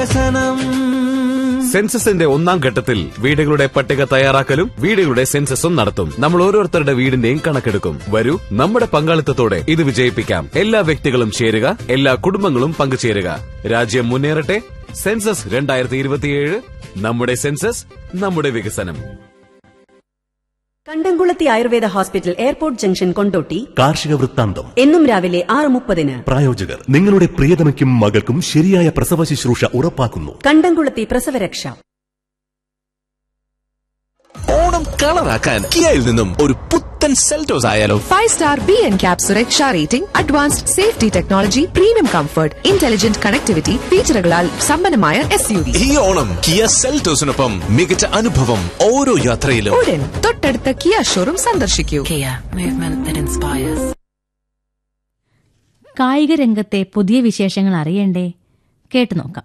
സെൻസസിന്റെ ഒന്നാം ഘട്ടത്തിൽ വീടുകളുടെ പട്ടിക തയ്യാറാക്കലും വീടുകളുടെ സെൻസസും നടത്തും. നമ്മൾ ഓരോരുത്തരുടെ വീടിന്റെയും കണക്കെടുക്കും. വരൂ, നമ്മുടെ പങ്കാളിത്തത്തോടെ ഇത് വിജയിപ്പിക്കാം. എല്ലാ വ്യക്തികളും ചേരുക, എല്ലാ കുടുംബങ്ങളും പങ്കുചേരുക. രാജ്യം മുന്നേറട്ടെ. സെൻസസ് 2027. നമ്മുടെ സെൻസസ്, നമ്മുടെ വികസനം. കണ്ടംകുളത്തി Ayurveda hospital, airport junction, Kondotty. കാർഷിക വൃത്താന്തം എന്നും രാവിലെ 6:30. പ്രായോജകർ നിങ്ങളുടെ പ്രിയതമയ്ക്കും മകൾക്കും ശരിയായ പ്രസവ ശുശ്രൂഷ ഉറപ്പാക്കുന്നു. കണ്ടംകുളത്തി പ്രസവരക്ഷ. ഓണം കളറാക്കാൻ കിയയിൽ നിന്നും ഒരു പുത്തൻ സെൽറ്റോസ് ആയാലോ? 5-star BNCAP സുരക്ഷാ rating, advanced safety technology, premium comfort, intelligent connectivity ഫീച്ചറുകളാൽ സമ്പന്നമായ SUV. ഈ ഓണം കിയ സെൽറ്റോസിനൊപ്പം മികച്ച അനുഭവം ഓരോ യാത്രയിലും. ഉടൻ തൊട്ടടുത്ത കിയ ഷോറൂം സന്ദർശിക്കൂ. കായിക രംഗത്തെ പുതിയ വിശേഷങ്ങൾ അറിയണ്ടേ? കേട്ടു നോക്കാം.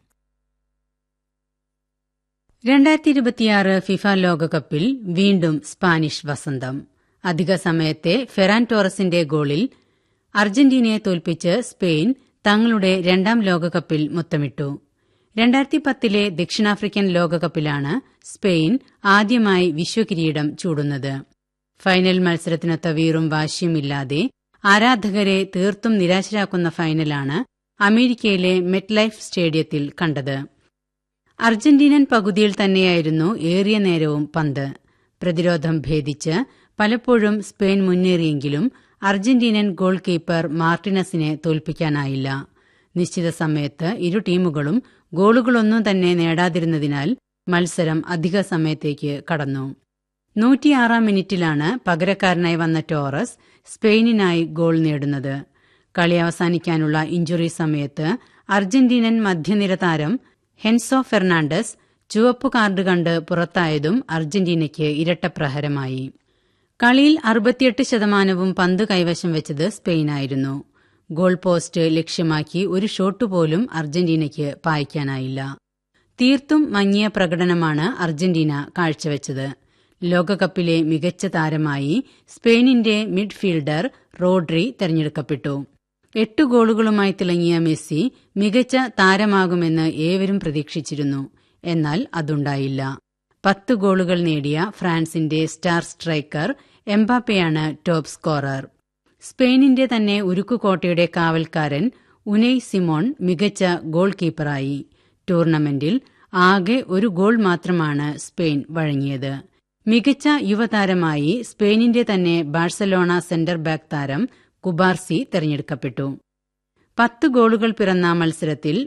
2026 ഫിഫ ലോകകപ്പിൽ വീണ്ടും സ്പാനിഷ് വസന്തം. അധിക സമയത്തെ ഫെറാൻ ടോറസിന്റെ ഗോളിൽ അർജന്റീനയെ തോൽപ്പിച്ച് സ്പെയിൻ തങ്ങളുടെ രണ്ടാം ലോകകപ്പിൽ മുത്തമിട്ടു. 2010 ദക്ഷിണാഫ്രിക്കൻ ലോകകപ്പിലാണ് സ്പെയിൻ ആദ്യമായി വിശ്വകിരീടം ചൂടുന്നത്. ഫൈനൽ മത്സരത്തിനൊത്ത വീറും വാശിയുമില്ലാതെ ആരാധകരെ തീർത്തും നിരാശരാക്കുന്ന ഫൈനലാണ് അമേരിക്കയിലെ മെറ്റ്ലൈഫ് സ്റ്റേഡിയത്തിൽ കണ്ടത്. അർജന്റീനൻ പകുതിയിൽ തന്നെയായിരുന്നു ഏറിയ നേരവും പന്ത്. പ്രതിരോധം ഭേദിച്ച് പലപ്പോഴും സ്പെയിൻ മുന്നേറിയെങ്കിലും അർജന്റീനൻ ഗോൾ കീപ്പർ മാർട്ടിനസിനെ തോൽപ്പിക്കാനായില്ല. നിശ്ചിത സമയത്ത് ഇരു ടീമുകളും ഗോളുകളൊന്നും തന്നെ നേടാതിരുന്നതിനാൽ മത്സരം അധിക സമയത്തേക്ക് കടന്നു. 106 മിനിറ്റിലാണ് പകരക്കാരനായി വന്ന ടോറസ് സ്പെയിനിനായി ഗോൾ നേടുന്നത്. കളി അവസാനിക്കാനുള്ള ഇഞ്ചുറി സമയത്ത് അർജന്റീനൻ മധ്യനിര താരം ഹെൻസോ ഫെർണാണ്ടസ് ചുവപ്പ് കാർഡ് കണ്ട് പുറത്തായതും അർജന്റീനയ്ക്ക് ഇരട്ടപ്രഹരമായി. കളിയിൽ 68% പന്ത് കൈവശം വെച്ചത് സ്പെയിനായിരുന്നു. ഗോൾ പോസ്റ്റ് ലക്ഷ്യമാക്കി ഒരു ഷോട്ട് പോലും അർജന്റീനയ്ക്ക് പായിക്കാനായില്ല. തീർത്തും മങ്ങിയ പ്രകടനമാണ് അർജന്റീന കാഴ്ചവെച്ചത്. ലോകകപ്പിലെ മികച്ച താരമായി സ്പെയിനിന്റെ മിഡ്ഫീൽഡർ റോഡ്രി തെരഞ്ഞെടുക്കപ്പെട്ടു. 8 ഗോളുകളുമായി തിളങ്ങിയ മെസ്സി മികച്ച താരമാകുമെന്ന് ഏവരും പ്രതീക്ഷിച്ചിരുന്നു. എന്നാൽ അതുണ്ടായില്ല. 10 ഗോളുകൾ നേടിയ ഫ്രാൻസിന്റെ സ്റ്റാർ സ്ട്രൈക്കർ എംബാപ്പയാണ് ടോപ്പ് സ്കോറർ. സ്പെയിനിന്റെ തന്നെ ഉരുക്കുകോട്ടയുടെ കാവൽക്കാരൻ ഉനൈ സിമോൺ മികച്ച ഗോൾ കീപ്പറായി. ടൂർണമെന്റിൽ ആകെ ഒരു ഗോൾ മാത്രമാണ് സ്പെയിൻ വഴങ്ങിയത്. മികച്ച യുവതാരമായി സ്പെയിനിന്റെ തന്നെ ബാഴ്സലോണ സെന്റർ ബാക്ക് താരം കുബാർസി തെരഞ്ഞെടുക്കപ്പെട്ടു. 10 ഗോളുകൾ പിറന്ന മത്സരത്തിൽ